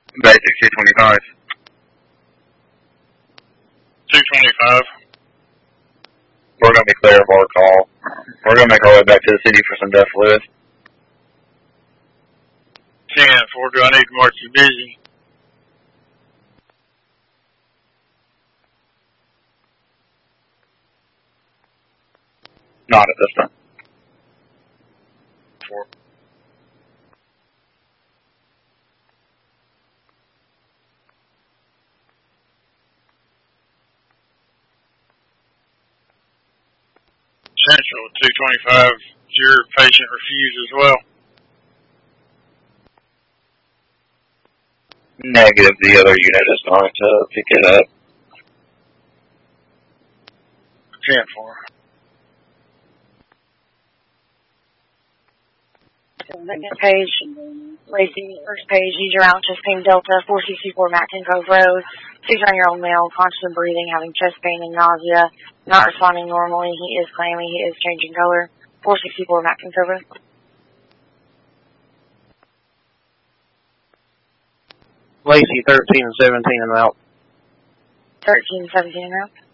Basic 225. 225. We're going to be clear of our call. We're going to make our way back to the city for some death fluid. 10-4, do I need to mark your busy? Not at this time. 4. Central 225, your patient refused as well. Negative, the other unit is going to pick it up. 10-4. Next page, Lacey, first page, user out, chest pain, Delta, 464 Mackin Cove Road, 69-year-old male, conscious of breathing, having chest pain and nausea, not responding normally, he is claiming he is changing color, 464 Mackin Cove Road. Lacey, 13 and 17 and out. 13, 17 and out.